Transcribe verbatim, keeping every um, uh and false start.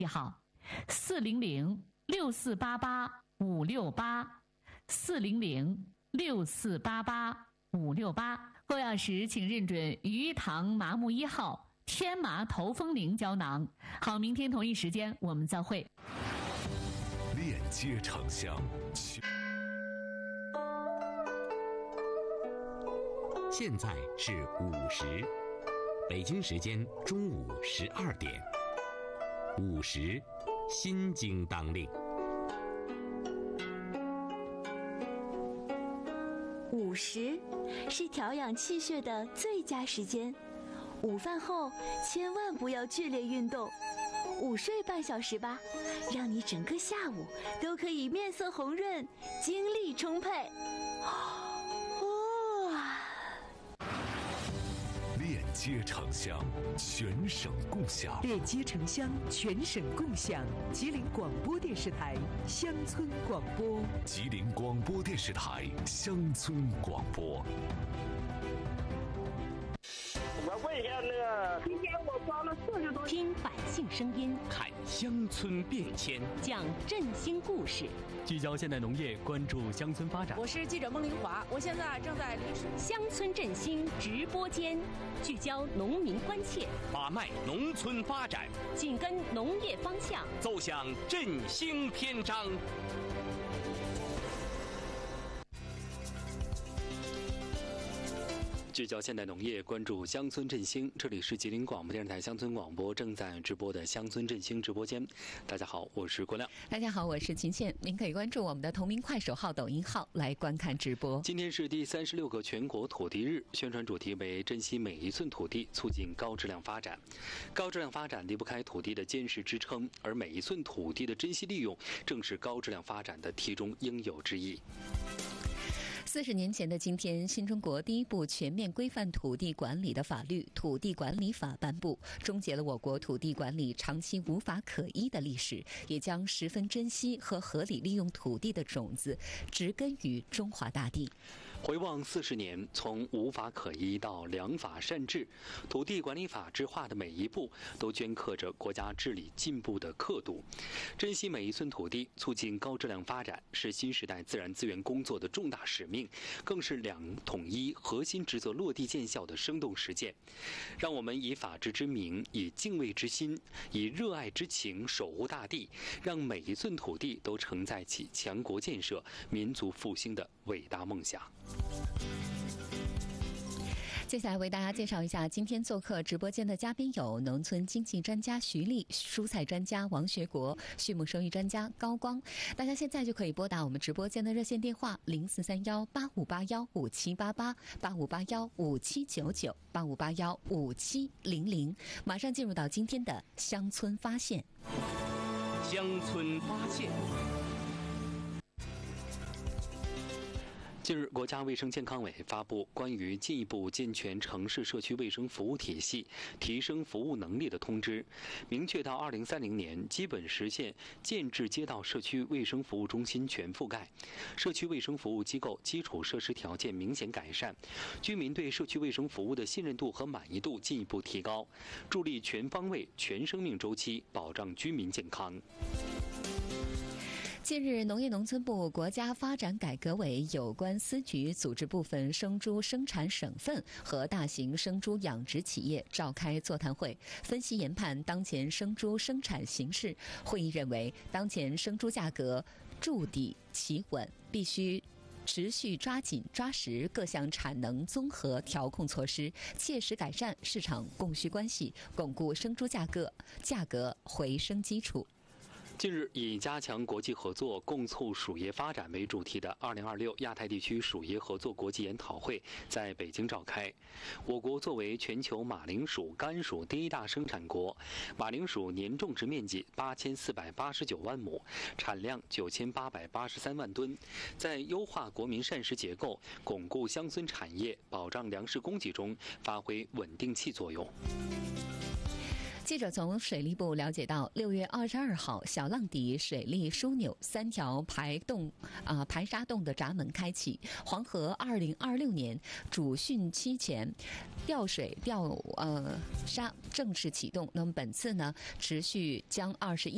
一号四零零六四八八五六八四零零六四八八五六八。购药时请认准鱼塘麻木一号天麻头风灵胶囊。好，明天同一时间我们再会。 链接城乡。 现在是午时，北京时间中午十二点。午时，心经当令。 午时是调养气血的最佳时间，午饭后千万不要剧烈运动，午睡半小时吧，让你整个下午都可以面色红润，精力充沛。 链接城乡，全省共享。 链接城乡，全省共享。吉林广播电视台乡村广播。 吉林广播电视台乡村广播。 我问一下那个，今天我装了四十多。 听百姓声音， 看乡村变迁， 讲振兴故事， 聚焦现代农业，关注乡村发展。 我是记者孟玲华，我现在正在离水乡村振兴直播间，聚焦农民关切， 把脉农村发展， 紧跟农业方向， 奏响振兴篇章。聚焦现代农业，关注乡村振兴。这里是吉林广播电视台乡村广播正在直播的乡村振兴直播间。大家好，我是郭亮。 大家好，我是秦倩。您可以关注我们的同名快手号、抖音号来观看直播。 今天是第三十六个全国土地日，宣传主题为珍惜每一寸土地，促进高质量发展。高质量发展离不开土地的坚实支撑，而每一寸土地的珍惜利用，正是高质量发展的题中应有之义。 四十年前的今天，新中国第一部全面规范土地管理的法律《土地管理法》颁布，终结了我国土地管理长期无法可依的历史，也将十分珍惜和合理利用土地的种子植根于中华大地。 回望四十年，从无法可依到良法善治，土地管理法制化的每一步都镌刻着国家治理进步的刻度。珍惜每一寸土地，促进高质量发展，是新时代自然资源工作的重大使命，更是两统一核心职责落地见效的生动实践。让我们以法治之名，以敬畏之心，以热爱之情守护大地，让每一寸土地都承载起强国建设、民族复兴的伟大梦想。 接下来为大家介绍一下今天做客直播间的嘉宾有农村经济专家徐丽、蔬菜专家王学国、畜牧生育专家高光。大家现在就可以拨打我们直播间的热线电话零四三幺八五八幺五七八八、八五八幺五七九九、八五八幺五七零零。马上进入到今天的乡村发现。 乡村发现。近日，国家卫生健康委发布关于进一步健全城市社区卫生服务体系、提升服务能力的通知，明确到二零三零年基本实现建制街道社区卫生服务中心全覆盖，社区卫生服务机构基础设施条件明显改善，居民对社区卫生服务的信任度和满意度进一步提高，助力全方位、全生命周期保障居民健康。 近日，农业农村部、国家发展改革委有关司局组织部分生猪生产省份和大型生猪养殖企业召开座谈会，分析研判当前生猪生产形势。会议认为，当前生猪价格筑底企稳，必须持续抓紧抓实各项产能综合调控措施，切实改善市场供需关系，巩固生猪价格价格回升基础。 近日，以加强国际合作、共促属业发展为主题的二零二六亚太地区属业合作国际研讨会在北京召开。我国作为全球马铃薯、甘薯第一大生产国，马铃薯年种植面积八千四百八十九万亩，产量九千八百八十三万吨，在优化国民膳食结构、巩固乡村产业、保障粮食供给中发挥稳定器作用。 记者从水利部了解到，六月二十二号，小浪底水利枢纽三条排洞啊、呃、排沙洞的闸门开启，黄河二零二六年主汛期前调水调呃沙正式启动。那么本次呢，持续将二十一